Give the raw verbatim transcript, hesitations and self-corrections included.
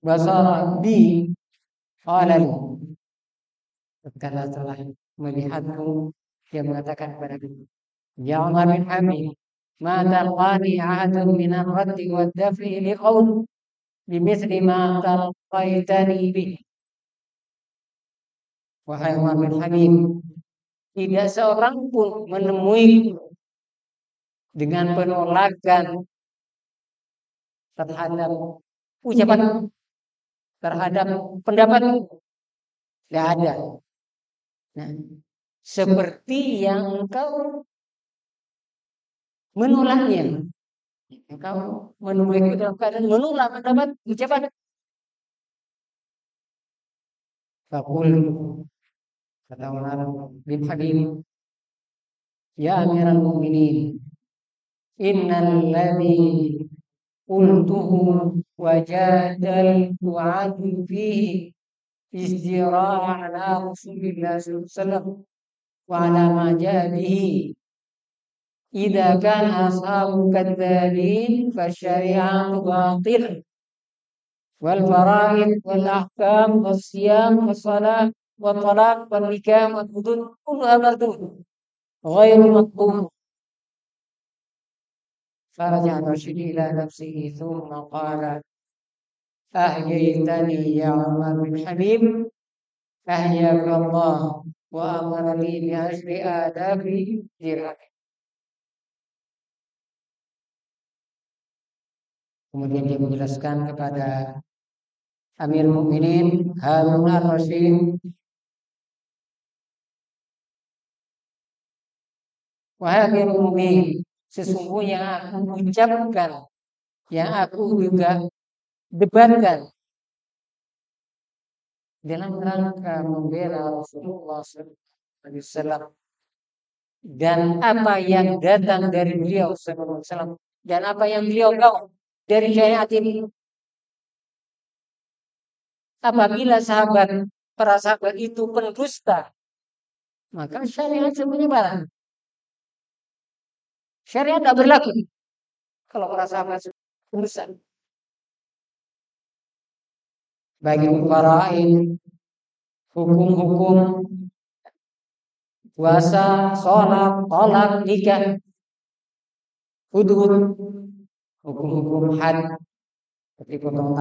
basara bi qala tatkala telah melihatku, dia mengatakan kepadaku, ya Umar bin Habib, ma talqani ahadun min ar-raddi wad-daf'i liqaul bimithli ma talqaitani bih. Wahai Umar bin Habib, tidak seorang pun menemui dengan penolakan terhadap ucapan, terhadap pendapat, tidak ada. Nah, seperti yang engkau menolaknya, engkau menemuiku dalam keadaan menolak pendapat ucapan. Fakul, kata Umar bin Habib, ya Amiral Mu'minin, innal ladzi qultuhu wa jadaltu anhu fihi izdira'a ala Rasulillah sallallahu alaihi wasallam wa ala ma ja'a bihi idza kana ashabu kadzabin fasyari'atu batil wal fara'id wal ahkam was siyam was salat wal talaq wal nikah wal hudud kullu amrun ghairu maqbul. فرجع الرشيد إلى نفسه ثم قال أحييتني يا عمر بن حبيب أحياك الله وأمرني بعشر آلاف درهم. Kemudian dia menjelaskan kepada Amir Mukminin Harun ar-Rasyid, wahai Amir Mukminin, sesungguhnya aku ucapkan, yang aku juga debatkan dalam rangka membela Rasulullah sallallahu alaihi wasallam dan apa yang datang dari beliau sallallahu alaihi wasallam dan apa yang beliau tahu dari syariat ini. Apabila sahabat, para sahabat itu pendusta, maka syariat semuanya batal. Syariat tidak berlaku kalau para sahabat pendusta. Bagi faraid, hukum-hukum puasa, sholat, tolak, nikah, hudud, hukum-hukum had, seperti potong